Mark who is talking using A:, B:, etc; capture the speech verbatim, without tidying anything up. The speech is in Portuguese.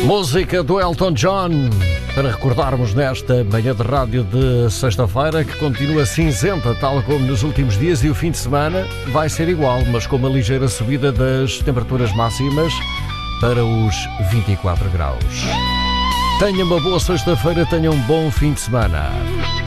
A: Música do Elton John, para recordarmos nesta manhã de rádio de sexta-feira, que continua cinzenta, tal como nos últimos dias, e o fim de semana vai ser igual, mas com uma ligeira subida das temperaturas máximas para os vinte e quatro graus. Tenha uma boa sexta-feira, tenha um bom fim de semana.